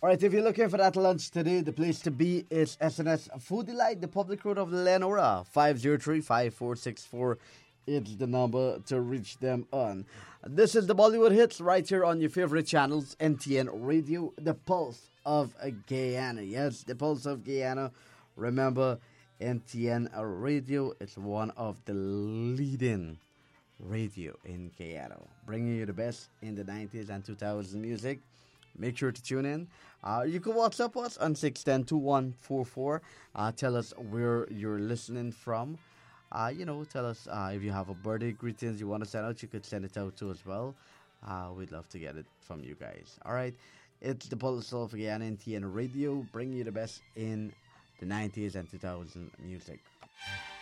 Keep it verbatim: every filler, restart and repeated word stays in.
All right, if you're looking for that lunch today, the place to be is S N S Food Delight, the public road of Lenora. five zero three, five four six four is the number to reach them on. This is the Bollywood Hits right here on your favorite channels, N T N Radio, the pulse of Guyana. Yes, the pulse of Guyana. Remember, N T N Radio is one of the leading radio in Guyana, bringing you the best in the nineties and two thousands music. Make sure to tune in. Uh, you can WhatsApp us on six one zero, two one four four. Uh, tell us where you're listening from. Uh, you know, tell us uh, if you have a birthday greetings you want to send out, you could send it out too as well. Uh, we'd love to get it from you guys. All right. It's the Pulse of Guyana N T N Radio, bringing you the best in the nineties and two thousands music.